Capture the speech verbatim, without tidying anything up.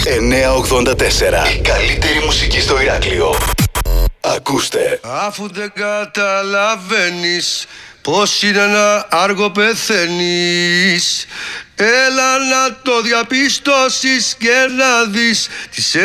εννιακόσια ογδόντα τέσσερα. Η καλύτερη μουσική στο Ηράκλειο. Ακούστε. Αφού δεν καταλαβαίνεις πως είναι να άργο πεθαίνεις, έλα να το διαπιστώσεις και να δεις τις